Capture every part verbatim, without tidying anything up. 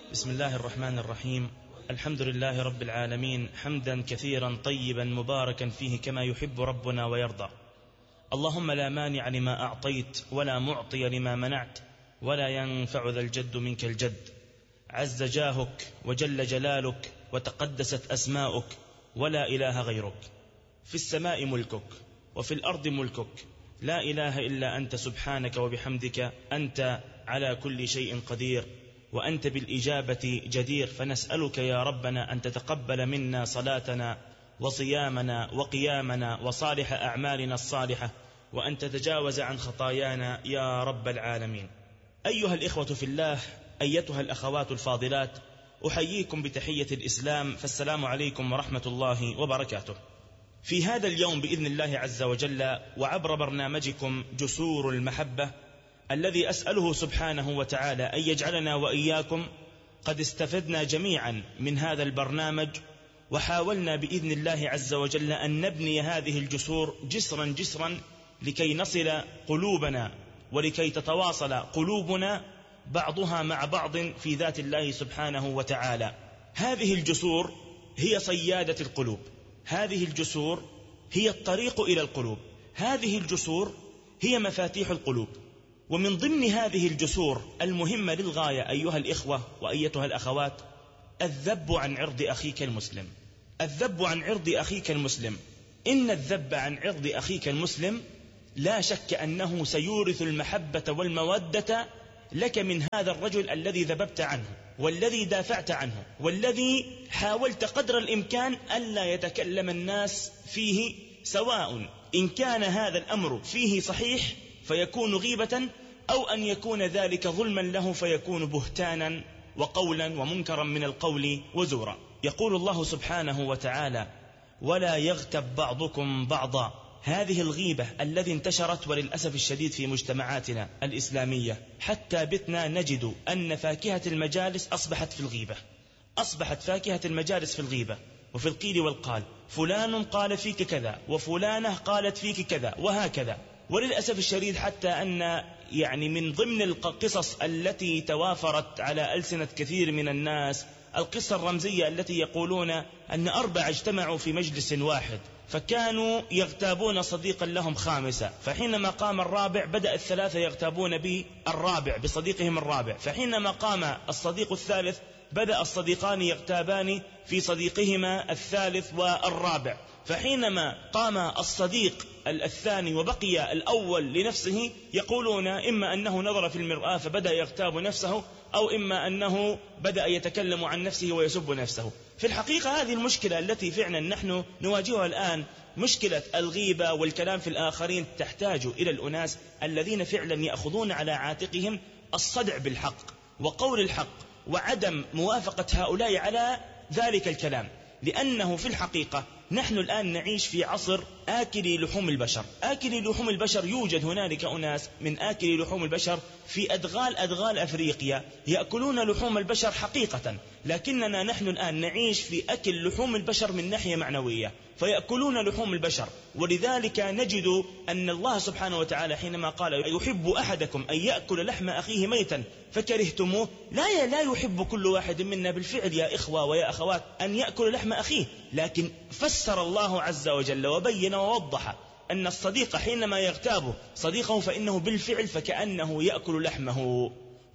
بسم الله الرحمن الرحيم. الحمد لله رب العالمين، حمدا كثيرا طيبا مباركا فيه كما يحب ربنا ويرضى. اللهم لا مانع لما أعطيت ولا معطي لما منعت ولا ينفع ذا الجد منك الجد. عز جاهك وجل جلالك وتقدست أسماؤك ولا إله غيرك. في السماء ملكك وفي الأرض ملكك، لا إله إلا أنت سبحانك وبحمدك، أنت على كل شيء قدير وأنت بالإجابة جدير. فنسألك يا ربنا أن تتقبل منا صلاتنا وصيامنا وقيامنا وصالح أعمالنا الصالحة، وأن تتجاوز عن خطايانا يا رب العالمين. أيها الإخوة في الله، أيتها الأخوات الفاضلات، أحييكم بتحية الإسلام، فالسلام عليكم ورحمة الله وبركاته. في هذا اليوم بإذن الله عز وجل وعبر برنامجكم جسور المحبة، الذي أسأله سبحانه وتعالى أن يجعلنا وإياكم قد استفدنا جميعا من هذا البرنامج، وحاولنا بإذن الله عز وجل أن نبني هذه الجسور جسرا جسرا لكي نصل قلوبنا ولكي تتواصل قلوبنا بعضها مع بعض في ذات الله سبحانه وتعالى. هذه الجسور هي صيادة القلوب، هذه الجسور هي الطريق إلى القلوب، هذه الجسور هي مفاتيح القلوب. ومن ضمن هذه الجسور المهمة للغاية أيها الإخوة وأيتها الأخوات الذب عن عرض أخيك المسلم. الذب عن عرض أخيك المسلم، إن الذب عن عرض أخيك المسلم لا شك أنه سيورث المحبة والمودة لك من هذا الرجل الذي ذببت عنه والذي دافعت عنه والذي حاولت قدر الإمكان ألا يتكلم الناس فيه، سواء إن كان هذا الأمر فيه صحيح فيكون غيبة، أو أن يكون ذلك ظلما له فيكون بهتانا وقولا ومنكرا من القول وزورا. يقول الله سبحانه وتعالى: ولا يغتب بعضكم بعضا. هذه الغيبة التي انتشرت وللأسف الشديد في مجتمعاتنا الإسلامية، حتى بتنا نجد أن فاكهة المجالس أصبحت في الغيبة، أصبحت فاكهة المجالس في الغيبة وفي القيل والقال. فلان قال فيك كذا وفلانة قالت فيك كذا وهكذا. وللأسف الشديد حتى أن يعني من ضمن القصص التي توافرت على ألسنة كثير من الناس القصة الرمزية التي يقولون أن أربعة اجتمعوا في مجلس واحد فكانوا يغتابون صديقا لهم خامسة، فحينما قام الرابع بدأ الثلاثة يغتابون بالرابع بصديقهم الرابع، فحينما قام الصديق الثالث بدأ الصديقان يغتابان في صديقهما الثالث والرابع، فحينما قام الصديق الثاني وبقي الأول لنفسه يقولون إما أنه نظر في المرآة فبدأ يغتاب نفسه، أو إما أنه بدأ يتكلم عن نفسه ويسب نفسه. في الحقيقة هذه المشكلة التي فعلا نحن نواجهها الآن، مشكلة الغيبة والكلام في الآخرين، تحتاج إلى الأناس الذين فعلا يأخذون على عاتقهم الصدع بالحق وقول الحق وعدم موافقة هؤلاء على ذلك الكلام. لأنه في الحقيقة نحن الآن نعيش في عصر آكلي لحوم البشر. آكلي لحوم البشر، يوجد هنالك أناس من آكلي لحوم البشر في أدغال أدغال أفريقيا يأكلون لحوم البشر حقيقة، لكننا نحن الآن نعيش في أكل لحوم البشر من ناحية معنوية، فيأكلون لحوم البشر. ولذلك نجد أن الله سبحانه وتعالى حينما قال: يحب أحدكم أن يأكل لحم أخيه ميتا فكرهتموه، لا لا يحب كل واحد منا بالفعل يا إخوة ويا أخوات أن يأكل لحم أخيه، لكن فسر الله عز وجل وبين ووضح أن الصديق حينما يغتاب صديقه فإنه بالفعل فكأنه يأكل لحمه،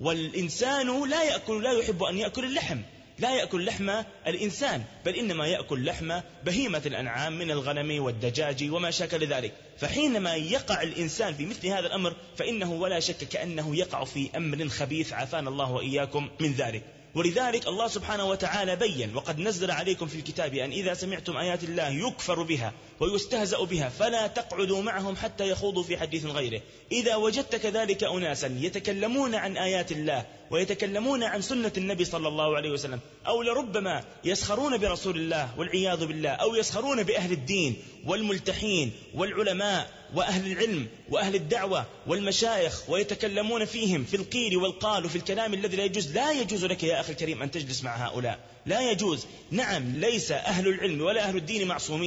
والإنسان لا يأكل لا يحب أن يأكل اللحم، لا يأكل لحم الإنسان، بل إنما يأكل لحم بهيمة الأنعام من الغنم والدجاج وما شاكل ذلك. فحينما يقع الإنسان في مثل هذا الأمر فإنه ولا شك كأنه يقع في أمر خبيث، عافانا الله وإياكم من ذلك. ولذلك الله سبحانه وتعالى بين: وقد نزل عليكم في الكتاب أن إذا سمعتم آيات الله يكفر بها ويستهزأ بها فلا تقعدوا معهم حتى يخوضوا في حديث غيره. إذا وجدت كذلك أناسا يتكلمون عن آيات الله ويتكلمون عن سنة النبي صلى الله عليه وسلم، أو لربما يسخرون برسول الله والعياذ بالله، أو يسخرون بأهل الدين والملتحين والعلماء وأهل العلم وأهل الدعوة والمشايخ ويتكلمون فيهم في القيل والقال وفي الكلام الذي لا يجوز، لا يجوز لك يا أخي الكريم أن تجلس مع هؤلاء، لا يجوز. نعم، ليس أهل العلم ولا أهل الدين معصومين،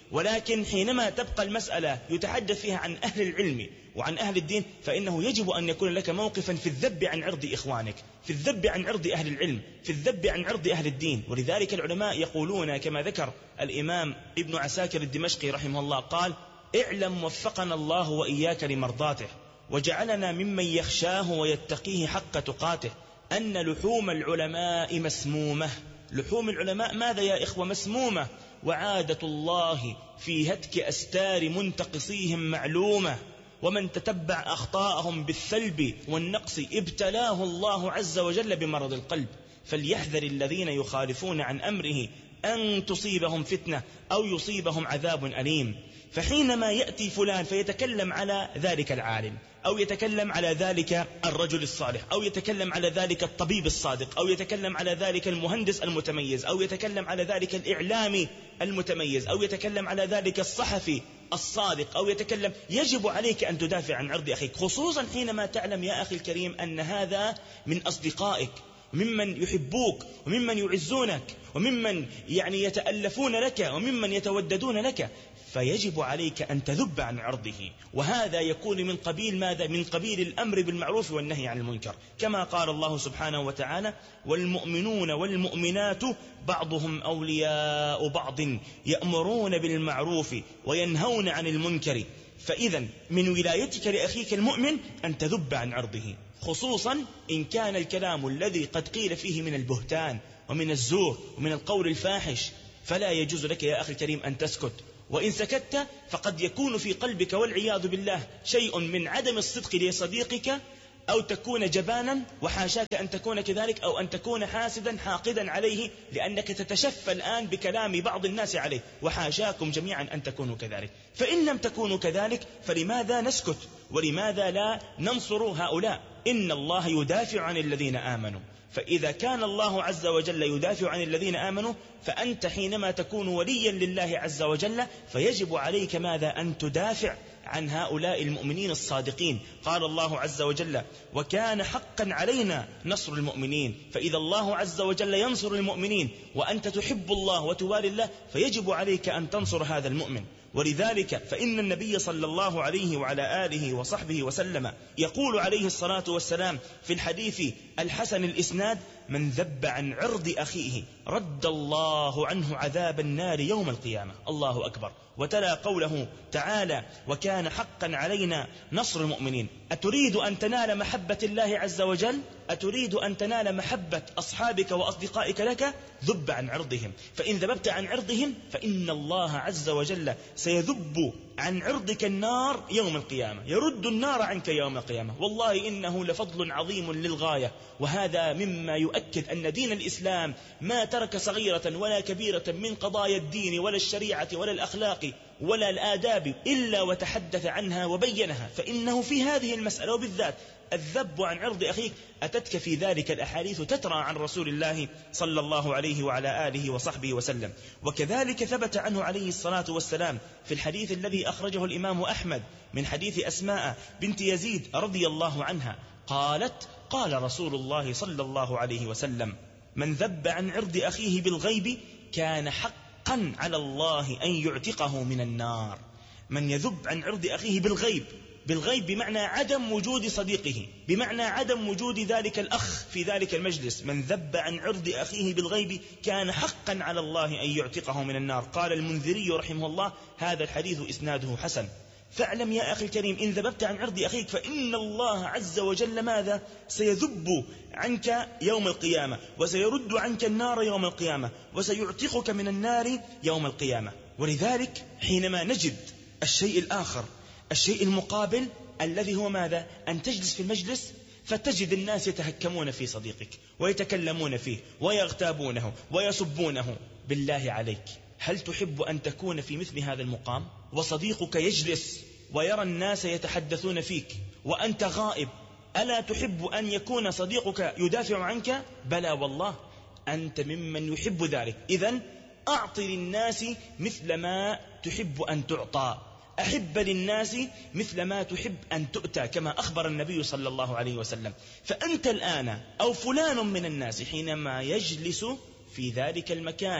ولكن حينما تبقى المسألة يتحدث فيها عن أهل العلم وعن أهل الدين فإنه يجب أن يكون لك موقفا في الذب عن عرض إخوانك، في الذب عن عرض أهل العلم، في الذب عن عرض أهل الدين. ولذلك العلماء يقولون كما ذكر الإمام ابن عساكر الدمشقي رحمه الله قال: اعلم وفقنا الله وإياك لمرضاته وجعلنا ممن يخشاه ويتقيه حق تقاته أن لحوم العلماء مسمومة. لحوم العلماء ماذا يا إخوة؟ مسمومة. وعادة الله في هتك أستار منتقصيهم معلومة، ومن تتبع أخطاءهم بالثلب والنقص ابتلاه الله عز وجل بمرض القلب. فليحذر الذين يخالفون عن أمره أن تصيبهم فتنة أو يصيبهم عذاب أليم. فحينما يأتي فلان فيتكلم على ذلك العالم أو يتكلم على ذلك الرجل الصالح أو يتكلم على ذلك الطبيب الصادق أو يتكلم على ذلك المهندس المتميز أو يتكلم على ذلك الإعلامي المتميز أو يتكلم على ذلك الصحفي الصادق أو يتكلم، يجب عليك أن تدافع عن عرض أخيك، خصوصا حينما تعلم يا أخي الكريم أن هذا من أصدقائك وممن يحبوك وممن يعزونك وممن يعني يتألفون لك وممن يتوددون لك، فيجب عليك أن تذب عن عرضه. وهذا يكون من قبيل ماذا؟ من قبيل الأمر بالمعروف والنهي عن المنكر، كما قال الله سبحانه وتعالى: والمؤمنون والمؤمنات بعضهم أولياء بعض يأمرون بالمعروف وينهون عن المنكر. فإذا من ولايتك لأخيك المؤمن أن تذب عن عرضه، خصوصا إن كان الكلام الذي قد قيل فيه من البهتان ومن الزور ومن القول الفاحش، فلا يجوز لك يا أخي الكريم أن تسكت. وإن سكت فقد يكون في قلبك والعياذ بالله شيء من عدم الصدق لصديقك، أو تكون جبانا وحاشاك أن تكون كذلك، أو أن تكون حاسدا حاقدا عليه لأنك تتشفى الآن بكلام بعض الناس عليه، وحاشاكم جميعا أن تكونوا كذلك. فإن لم تكونوا كذلك فلماذا نسكت؟ ولماذا لا ننصر هؤلاء؟ إن الله يدافع عن الذين آمنوا. فإذا كان الله عز وجل يدافع عن الذين آمنوا، فأنت حينما تكون وليا لله عز وجل فيجب عليك ماذا؟ أن تدافع عن هؤلاء المؤمنين الصادقين. قال الله عز وجل: وكان حقا علينا نصر المؤمنين. فإذا الله عز وجل ينصر المؤمنين وأنت تحب الله وتوالي الله فيجب عليك أن تنصر هذا المؤمن. ولذلك فإن النبي صلى الله عليه وعلى آله وصحبه وسلم يقول عليه الصلاة والسلام في الحديث الحسن الإسناد: من ذب عن عرض أخيه رد الله عنه عذاب النار يوم القيامة. الله أكبر. وتلا قوله تعالى: وكان حقا علينا نصر المؤمنين. أتريد أن تنال محبة الله عز وجل؟ أتريد أن تنال محبة أصحابك وأصدقائك لك؟ ذب عن عرضهم. فإن ذببت عن عرضهم فإن الله عز وجل سيذب عن عرضك النار يوم القيامة، يرد النار عنك يوم القيامة. والله إنه لفضل عظيم للغاية. وهذا مما يؤكد أن دين الإسلام ما ترك صغيرة ولا كبيرة من قضايا الدين ولا الشريعة ولا الأخلاق ولا الآداب إلا وتحدث عنها وبينها. فإنه في هذه المسألة وبالذات الذب عن عرض أخيك أتتك في ذلك الأحاديث تترى عن رسول الله صلى الله عليه وعلى آله وصحبه وسلم. وكذلك ثبت عنه عليه الصلاة والسلام في الحديث الذي أخرجه الإمام أحمد من حديث أسماء بنت يزيد رضي الله عنها قالت: قال رسول الله صلى الله عليه وسلم: من ذب عن عرض أخيه بالغيب كان حقا على الله أن يعتقه من النار. من يذب عن عرض أخيه بالغيب، بالغيب بمعنى عدم وجود صديقه، بمعنى عدم وجود ذلك الأخ في ذلك المجلس. من ذب عن عرض أخيه بالغيب كان حقا على الله أن يعتقه من النار. قال المنذري رحمه الله: هذا الحديث إسناده حسن. فاعلم يا أخي الكريم إن ذببت عن عرض أخيك فإن الله عز وجل ماذا؟ سيذب عنك يوم القيامة، وسيرد عنك النار يوم القيامة، وسيعتقك من النار يوم القيامة. ولذلك حينما نجد الشيء الآخر، الشيء المقابل الذي هو ماذا؟ أن تجلس في المجلس فتجد الناس يتهكمون في صديقك ويتكلمون فيه ويغتابونه ويسبونه. بالله عليك، هل تحب أن تكون في مثل هذا المقام وصديقك يجلس ويرى الناس يتحدثون فيك وأنت غائب؟ ألا تحب أن يكون صديقك يدافع عنك؟ بلى والله، أنت ممن يحب ذلك. إذن أعط للناس مثل ما تحب أن تعطى، أحب للناس مثل ما تحب أن تؤتى، كما أخبر النبي صلى الله عليه وسلم. فأنت الآن أو فلان من الناس حينما يجلس في ذلك المكان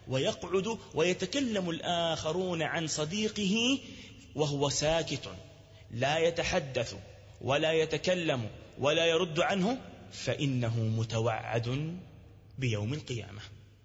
ويقعد ويتكلم الآخرون عن صديقه وهو ساكت لا يتحدث ولا يتكلم ولا يرد عنه، فإنه متوعد بيوم القيامة.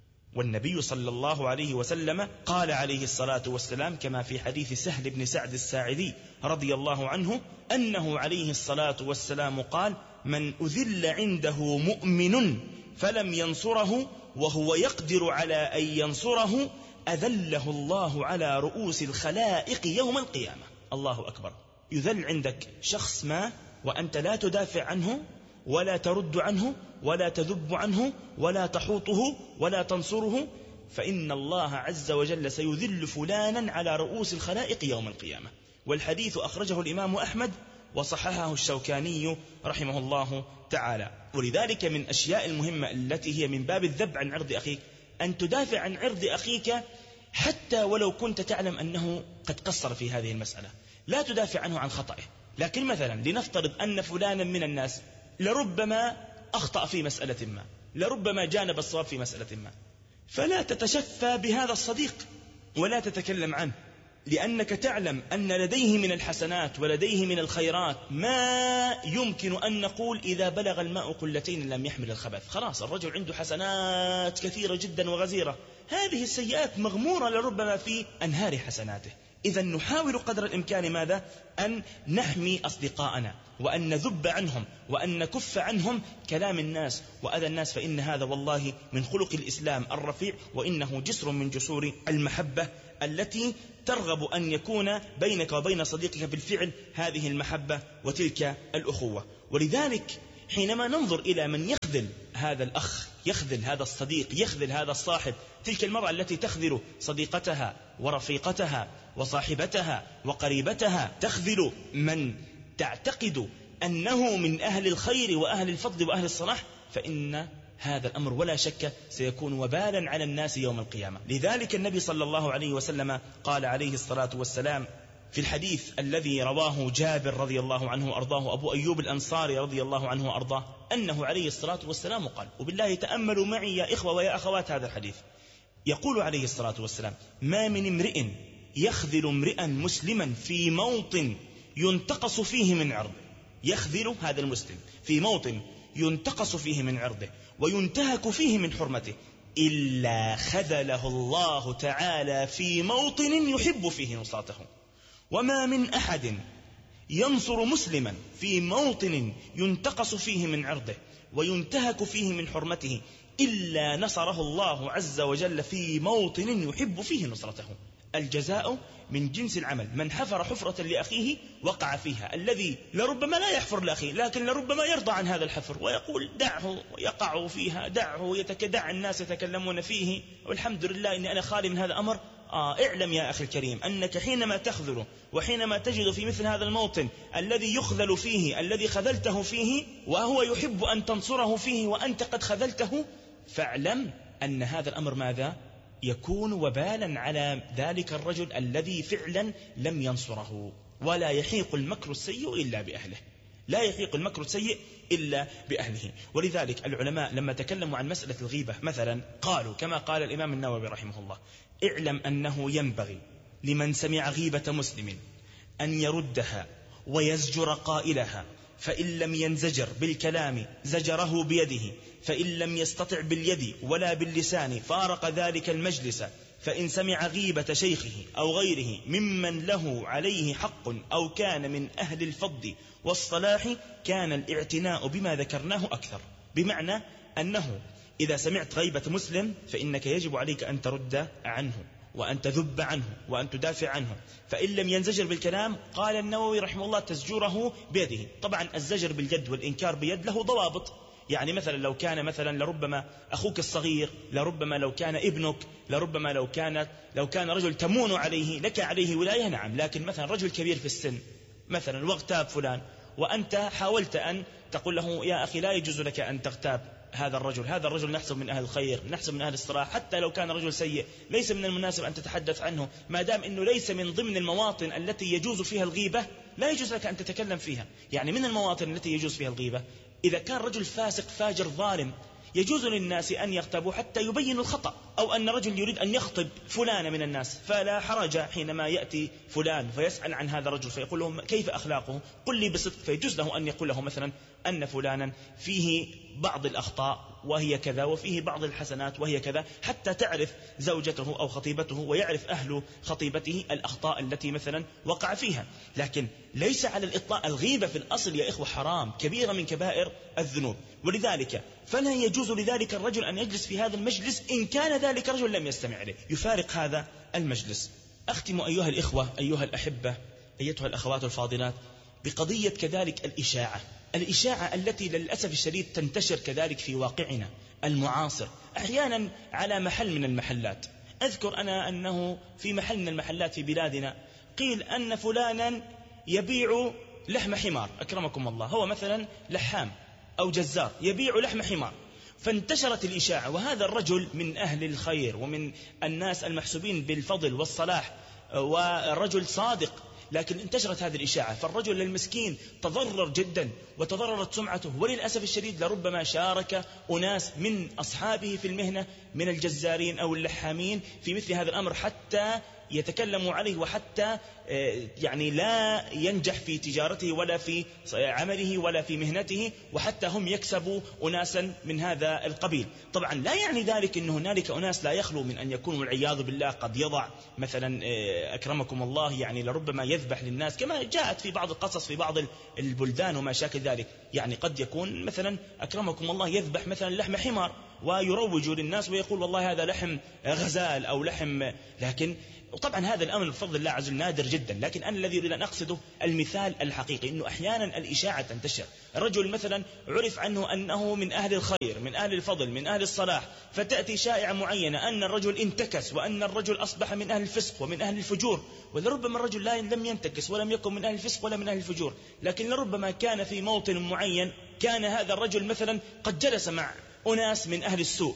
والنبي صلى الله عليه وسلم قال عليه الصلاة والسلام كما في حديث سهل بن سعد الساعدي رضي الله عنه أنه عليه الصلاة والسلام قال: من أذل عنده مؤمن فلم ينصره وهو يقدر على أن ينصره أذله الله على رؤوس الخلائق يوم القيامة. الله أكبر. يذل عندك شخص ما وأنت لا تدافع عنه ولا ترد عنه ولا تذب عنه ولا تحوطه ولا تنصره، فإن الله عز وجل سيذل فلانا على رؤوس الخلائق يوم القيامة. والحديث أخرجه الإمام أحمد وصححه الشوكاني رحمه الله تعالى. ولذلك من أشياء المهمة التي هي من باب الذب عن عرض أخيك أن تدافع عن عرض أخيك حتى ولو كنت تعلم أنه قد قصر في هذه المسألة. لا تدافع عنه عن خطأه، لكن مثلا لنفترض أن فلانا من الناس لربما أخطأ في مسألة ما، لربما جانب الصواب في مسألة ما، فلا تتشفى بهذا الصديق ولا تتكلم عنه، لأنك تعلم أن لديه من الحسنات ولديه من الخيرات ما يمكن أن نقول إذا بلغ الماء قلتين لم يحمل الخبث. خلاص الرجل عنده حسنات كثيرة جدا وغزيرة، هذه السيئات مغمورة لربما في أنهار حسناته. إذا نحاول قدر الإمكان ماذا؟ أن نحمي أصدقاءنا وأن نذب عنهم وأن نكف عنهم كلام الناس وأذى الناس، فإن هذا والله من خلق الإسلام الرفيع، وإنه جسر من جسور المحبة التي ترغب أن يكون بينك وبين صديقك بالفعل هذه المحبة وتلك الأخوة. ولذلك حينما ننظر إلى من يخذل هذا الأخ، يخذل هذا الصديق، يخذل هذا الصاحب، تلك المرأة التي تخذل صديقتها ورفيقتها وصاحبتها وقريبتها، تخذل من تعتقد أنه من أهل الخير وأهل الفضل وأهل الصلاح، فإن هذا الأمر ولا شك سيكون وبالا على الناس يوم القيامة. لذلك النبي صلى الله عليه وسلم قال عليه الصلاة والسلام في الحديث الذي رواه جابر رضي الله عنه وأرضاه أبو أيوب الأنصاري رضي الله عنه وأرضاه، أنه عليه الصلاة والسلام قال، وبالله تأملوا معي يا إخوة ويا أخوات هذا الحديث، يقول عليه الصلاة والسلام: ما من امرئ يخذل امرئا مسلما في موطن ينتقص فيه من عرضه، يخذل هذا المسلم في موطن ينتقص فيه من عرضه وينتهك فيه من حرمته، إلا خذله الله تعالى في موطن يحب فيه نصرته. وما من أحد ينصر مسلما في موطن ينتقص فيه من عرضه وينتهك فيه من حرمته، إلا نصره الله عز وجل في موطن يحب فيه نصرته. الجزاء من جنس العمل، من حفر حفرة لأخيه وقع فيها، الذي لربما لا يحفر لأخيه لكن لربما يرضى عن هذا الحفر ويقول دعه يقع فيها، دعه يتكدع الناس يتكلمون فيه والحمد لله إني أنا خالي من هذا الأمر. آه اعلم يا أخي الكريم أنك حينما تخذله وحينما تجد في مثل هذا الموطن الذي يخذل فيه، الذي خذلته فيه وهو يحب أن تنصره فيه وأنت قد خذلته، فاعلم أن هذا الأمر ماذا؟ يكون وبالا على ذلك الرجل الذي فعلا لم ينصره. ولا يحيق المكر السيء إلا بأهله، لا يحيق المكر السيء إلا بأهله. ولذلك العلماء لما تكلموا عن مسألة الغيبة مثلا قالوا كما قال الإمام النووي رحمه الله: اعلم أنه ينبغي لمن سمع غيبة مسلم أن يردها ويزجر قائلها، فإن لم ينزجر بالكلام زجره بيده، فإن لم يستطع باليد ولا باللسان فارق ذلك المجلس، فإن سمع غيبة شيخه أو غيره ممن له عليه حق أو كان من أهل الفضل والصلاح كان الاعتناء بما ذكرناه أكثر. بمعنى أنه إذا سمعت غيبة مسلم فإنك يجب عليك أن ترد عنه وأن تذب عنه وأن تدافع عنه. فإن لم ينزجر بالكلام قال النووي رحمه الله تزجره بيده. طبعا الزجر باليد والإنكار بيد له ضوابط، يعني مثلا لو كان مثلا لربما أخوك الصغير، لربما لو كان ابنك، لربما لو كان لو كان رجل تمون عليه لك عليه ولاية نعم، لكن مثلا رجل كبير في السن مثلا واغتاب فلان وأنت حاولت أن تقول له يا أخي لا يجوز لك أن تغتاب هذا الرجل، هذا الرجل نحسب من أهل الخير، نحسب من أهل الصلاح، حتى لو كان رجل سيء ليس من المناسب أن تتحدث عنه، ما دام أنه ليس من ضمن المواطن التي يجوز فيها الغيبة لا يجوز لك أن تتكلم فيها. يعني من المواطن التي يجوز فيها الغيبة إذا كان رجل فاسق فاجر ظالم يجوز للناس أن يغتابوا حتى يبينوا الخطأ، أو أن رجل يريد أن يخطب فلان من الناس، فلا حرج حينما يأتي فلان فيسأل عن هذا الرجل فيقول له كيف أخلاقه، قل لي بصدق، فيجوز له أن يقول له مثلا أن فلانا فيه بعض الأخطاء وهي كذا، وفيه بعض الحسنات وهي كذا، حتى تعرف زوجته أو خطيبته ويعرف أهل خطيبته الأخطاء التي مثلا وقع فيها. لكن ليس على الإطلاق، الغيبة في الأصل يا إخوة حرام، كبيرة من كبائر الذنوب، ولذلك فلا يجوز لذلك الرجل أن يجلس في هذا المجلس إن كان ذلك الرجل لم يستمع إليه، يفارق هذا المجلس. أختم أيها الإخوة أيها الأحبة أيتها الأخوات الفاضلات بقضية كذلك الإشاعة، الإشاعة التي للأسف الشديد تنتشر كذلك في واقعنا المعاصر، أحيانا على محل من المحلات. أذكر أنا أنه في محل من المحلات في بلادنا قيل أن فلانا يبيع لحم حمار، أكرمكم الله، هو مثلا لحام أو جزار يبيع لحم حمار، فانتشرت الإشاعة، وهذا الرجل من أهل الخير ومن الناس المحسوبين بالفضل والصلاح والرجل صادق، لكن انتشرت هذه الإشاعة، فالرجل المسكين تضرر جدا وتضررت سمعته، وللأسف الشديد لربما شارك أناس من أصحابه في المهنة من الجزارين أو اللحامين في مثل هذا الأمر حتى يتكلموا عليه، وحتى يعني لا ينجح في تجارته ولا في عمله ولا في مهنته، وحتى هم يكسبوا أناسا من هذا القبيل. طبعا لا يعني ذلك أن هنالك أناس لا يخلو من أن يكونوا والعياذ بالله قد يضع مثلا أكرمكم الله يعني لربما يذبح للناس، كما جاءت في بعض القصص في بعض البلدان وما شاكل ذلك، يعني قد يكون مثلا أكرمكم الله يذبح مثلا لحم حمار ويروج للناس ويقول والله هذا لحم غزال أو لحم، لكن وطبعا هذا الأمر بفضل الله عز وجل نادر جدا، لكن أنا الذي أريد أن أقصده المثال الحقيقي، أنه أحيانا الإشاعة تنتشر، الرجل مثلا عرف عنه أنه من أهل الخير من أهل الفضل من أهل الصلاح، فتأتي شائعة معينة أن الرجل انتكس وأن الرجل أصبح من أهل الفسق ومن أهل الفجور، ولربما الرجل لا لم ينتكس ولم يكن من أهل الفسق ولا من أهل الفجور، لكن لربما كان في موطن معين كان هذا الرجل مثلا قد جلس مع أناس من أهل السوء،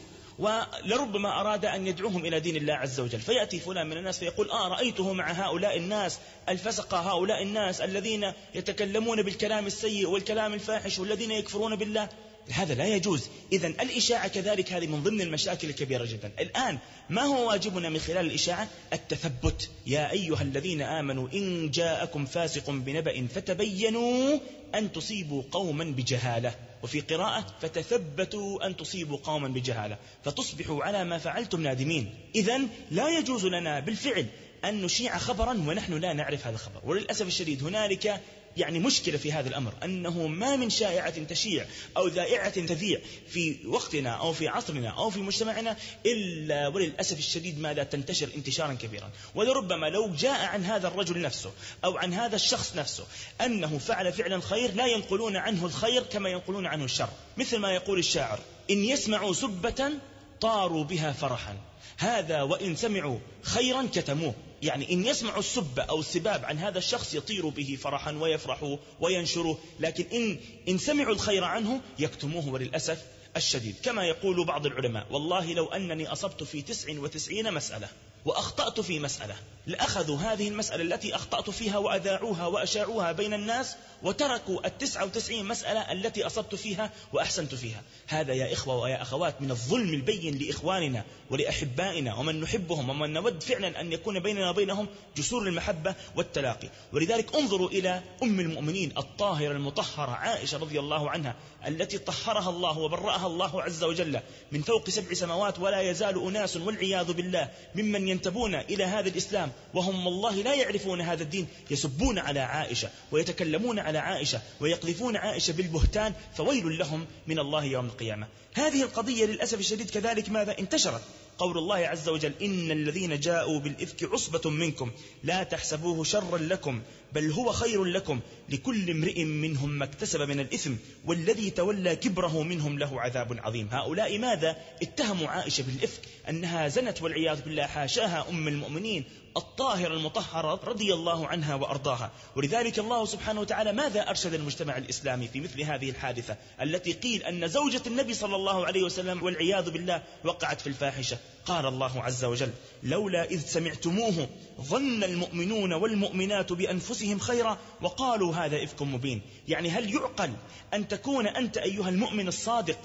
ولربما أراد أن يدعوهم إلى دين الله عز وجل، فيأتي فلان من الناس فيقول آه رأيته مع هؤلاء الناس الفسقة، هؤلاء الناس الذين يتكلمون بالكلام السيء والكلام الفاحش والذين يكفرون بالله. هذا لا يجوز. إذن الإشاعة كذلك هذه من ضمن المشاكل الكبيرة جدا. الآن ما هو واجبنا من خلال الإشاعة؟ التثبت. يا أيها الذين آمنوا إن جاءكم فاسق بنبأ فتبينوا أن تصيبوا قوما بجهالة، وفي قراءة فتثبتوا أن تصيبوا قوما بجهالة فتصبحوا على ما فعلتم نادمين. إذن لا يجوز لنا بالفعل أن نشيع خبرا ونحن لا نعرف هذا الخبر، وللأسف الشديد هنالك يعني مشكلة في هذا الأمر، أنه ما من شائعة تشيع أو ذائعة تذيع في وقتنا أو في عصرنا أو في مجتمعنا إلا وللأسف الشديد ماذا تنتشر انتشارا كبيرا، ولربما لو جاء عن هذا الرجل نفسه أو عن هذا الشخص نفسه أنه فعل فعلا خير لا ينقلون عنه الخير كما ينقلون عنه الشر، مثل ما يقول الشاعر إن يسمعوا سبة طاروا بها فرحا، هذا وإن سمعوا خيرا كتموه، يعني إن يسمعوا السب أو السباب عن هذا الشخص يطيروا به فرحا ويفرحوا وينشروا، لكن إن, إن سمعوا الخير عنه يكتموه وللأسف الشديد. كما يقول بعض العلماء والله لو أنني أصبت في تسع وتسعين مسألة وأخطأت في مسألة لأخذوا هذه المسألة التي أخطأت فيها وأذاعوها وأشاعوها بين الناس وتركوا التسعة وتسعين مسألة التي أصبت فيها وأحسنت فيها. هذا يا إخوة ويا أخوات من الظلم البين لإخواننا ولأحبائنا ومن نحبهم ومن نود فعلا أن يكون بيننا وبينهم جسور المحبة والتلاقي. ولذلك انظروا إلى أم المؤمنين الطاهرة المطهرة عائشة رضي الله عنها التي طهرها الله وبرأها الله عز وجل من فوق سبع سماوات، ولا يزال أناس والعياذ بالله ممن ينتبون إلى هذا الإسلام وهم والله لا يعرفون هذا الدين يسبون على عائشة ويتكلمون على عائشة ويقذفون عائشة بالبهتان، فويل لهم من الله يوم القيامة. هذه القضية للأسف الشديد كذلك ماذا انتشرت؟ قول الله عز وجل إن الذين جاءوا بالإفك عصبة منكم لا تحسبوه شرا لكم بل هو خير لكم لكل امرئ منهم ما اكتسب من الإثم والذي تولى كبره منهم له عذاب عظيم. هؤلاء ماذا اتهموا عائشة بالإفك أنها زنت والعياذ بالله، حاشاها أم المؤمنين الطاهرة المطهرة رضي الله عنها وأرضاها. ولذلك الله سبحانه وتعالى ماذا أرشد المجتمع الإسلامي في مثل هذه الحادثة التي قيل أن زوجة النبي صلى الله عليه وسلم والعياذ بالله وقعت في الفاحشة؟ قال الله عز وجل لولا إذ سمعتموه ظن المؤمنون والمؤمنات بأنفسهم خيرا وقالوا هذا إفك مبين. يعني هل يعقل أن تكون أنت أيها المؤمن الصادق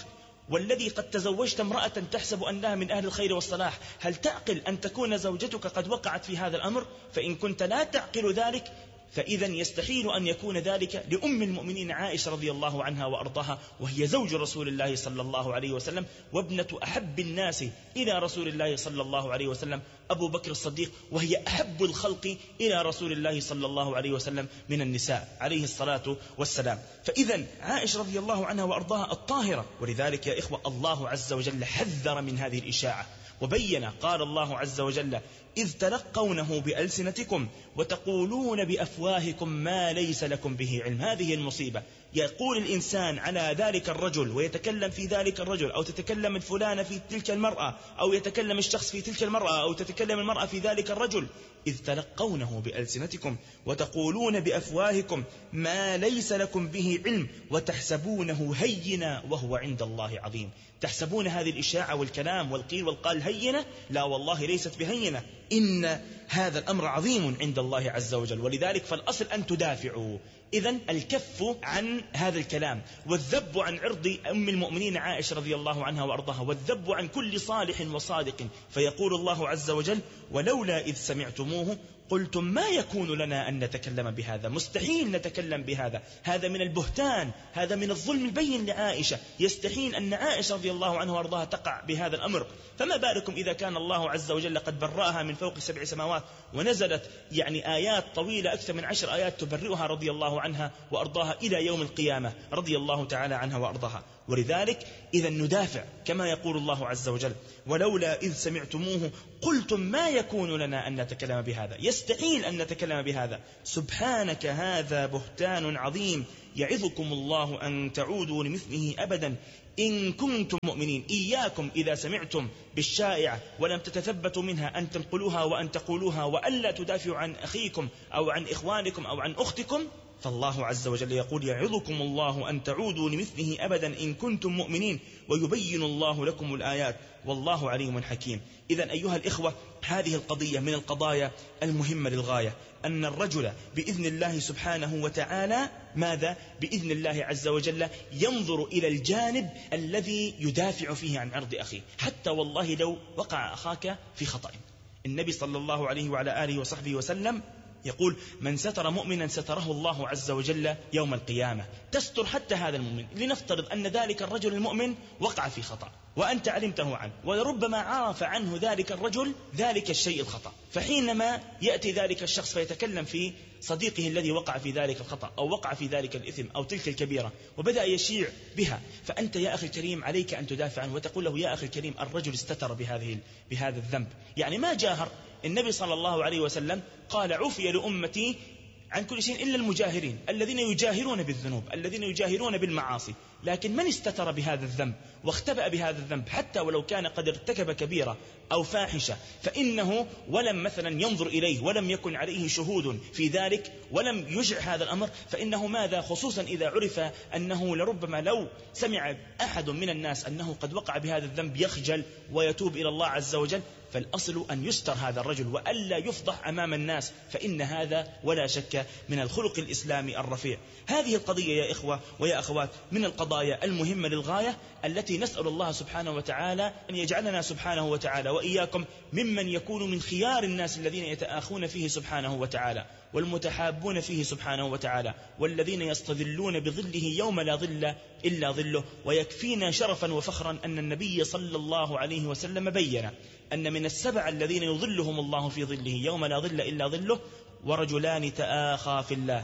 والذي قد تزوجت امرأة تحسب أنها من أهل الخير والصلاح، هل تعقل أن تكون زوجتك قد وقعت في هذا الأمر؟ فإن كنت لا تعقل ذلك فإذا يستحيل أن يكون ذلك لأم المؤمنين عائشة رضي الله عنها وأرضاها، وهي زوج رسول الله صلى الله عليه وسلم وابنة أحب الناس إلى رسول الله صلى الله عليه وسلم أبو بكر الصديق، وهي أحب الخلق إلى رسول الله صلى الله عليه وسلم من النساء عليه الصلاة والسلام. فإذا عائشة رضي الله عنها وأرضاها الطاهرة. ولذلك يا إخوة الله عز وجل حذر من هذه الإشاعة وبين، قال الله عز وجل: إذ تلقونه بألسنتكم وتقولون بأفواهكم ما ليس لكم به علم. هذه المصيبة، يقول الإنسان على ذلك الرجل ويتكلم في ذلك الرجل، أو تتكلم الفلانة في تلك المرأة، أو يتكلم الشخص في تلك المرأة، أو تتكلم المرأة في ذلك الرجل. إذ تلقونه بألسنتكم وتقولون بأفواهكم ما ليس لكم به علم وتحسبونه هينا وهو عند الله عظيم. تحسبون هذه الإشاعة والكلام والقيل والقال هينة؟ لا والله ليست بهينة، إن هذا الأمر عظيم عند الله عز وجل. ولذلك فالأصل أن تدافعوا. إذن الكف عن هذا الكلام والذب عن عرض أم المؤمنين عائشة رضي الله عنها وأرضاها، والذب عن كل صالح وصادق. فيقول الله عز وجل: ولولا إذ سمعتموه قلتم ما يكون لنا أن نتكلم بهذا. مستحيل نتكلم بهذا، هذا من البهتان، هذا من الظلم البين لعائشة. يستحيل أن عائشة رضي الله عنها وأرضاها تقع بهذا الأمر، فما بالكم إذا كان الله عز وجل قد برأها من فوق سبع سماوات، ونزلت يعني آيات طويلة أكثر من عشر آيات تبرئها رضي الله عنها وأرضاها إلى يوم القيامة رضي الله تعالى عنها وأرضاها. ولذلك إذا ندافع كما يقول الله عز وجل: ولولا إذ سمعتموه قلتم ما يكون لنا أن نتكلم بهذا. يستحيل أن نتكلم بهذا، سبحانك هذا بهتان عظيم يعظكم الله أن تعودوا لمثله أبدا إن كنتم مؤمنين. إياكم إذا سمعتم بالشائعة ولم تتثبتوا منها أن تنقلوها وأن تقولوها وألا تدافعوا عن أخيكم أو عن إخوانكم أو عن أختكم. فالله عز وجل يقول: يعظكم الله أن تعودوا لمثله أبدا إن كنتم مؤمنين ويبين الله لكم الآيات والله عليم حكيم. إذن أيها الإخوة، هذه القضية من القضايا المهمة للغاية، أن الرجل بإذن الله سبحانه وتعالى ماذا؟ بإذن الله عز وجل ينظر إلى الجانب الذي يدافع فيه عن عرض أخيه، حتى والله لو وقع أخاك في خطأ. النبي صلى الله عليه وعلى آله وصحبه وسلم يقول: من ستر مؤمنا ستره الله عز وجل يوم القيامة. تستر حتى هذا المؤمن. لنفترض أن ذلك الرجل المؤمن وقع في خطأ وأنت علمته عنه، ولربما عرف عنه ذلك الرجل ذلك الشيء الخطأ، فحينما يأتي ذلك الشخص فيتكلم في صديقه الذي وقع في ذلك الخطأ أو وقع في ذلك الإثم أو تلك الكبيرة وبدأ يشيع بها، فأنت يا أخي الكريم عليك أن تدافع عنه وتقول له: يا أخي الكريم الرجل استتر بهذه بهذا الذنب، يعني ما جاهر. النبي صلى الله عليه وسلم قال: عفي لأمتي عن كل شيء إلا المجاهرين، الذين يجاهرون بالذنوب، الذين يجاهرون بالمعاصي. لكن من استتر بهذا الذنب واختبأ بهذا الذنب حتى ولو كان قد ارتكب كبيرة أو فاحشة، فإنه ولم مثلا ينظر إليه ولم يكن عليه شهود في ذلك ولم يجع هذا الأمر، فإنه ماذا؟ خصوصا إذا عرف أنه لربما لو سمع أحد من الناس أنه قد وقع بهذا الذنب يخجل ويتوب إلى الله عز وجل. فالأصل أن يستر هذا الرجل وألا يفضح أمام الناس، فإن هذا ولا شك من الخلق الإسلامي الرفيع. هذه القضية يا إخوة ويا أخوات من القضايا المهمة للغاية، التي نسأل الله سبحانه وتعالى أن يجعلنا سبحانه وتعالى وإياكم ممن يكون من خيار الناس الذين يتآخون فيه سبحانه وتعالى والمتحابون فيه سبحانه وتعالى، والذين يستظلون بظله يوم لا ظل إلا ظله. ويكفينا شرفا وفخرا أن النبي صلى الله عليه وسلم بين أن من السبع الذين يظلهم الله في ظله يوم لا ظل إلا ظله: ورجلان تآخا في الله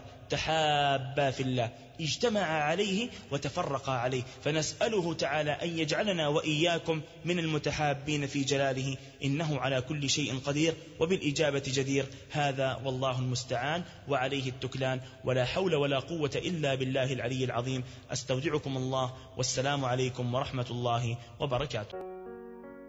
تحابا في الله اجتمعا عليه وتفرقا عليه. فنسأله تعالى أن يجعلنا وإياكم من المتحابين في جلاله، إنه على كل شيء قدير وبالإجابة جدير. هذا والله المستعان وعليه التكلان، ولا حول ولا قوة إلا بالله العلي العظيم. أستودعكم الله، والسلام عليكم ورحمة الله وبركاته.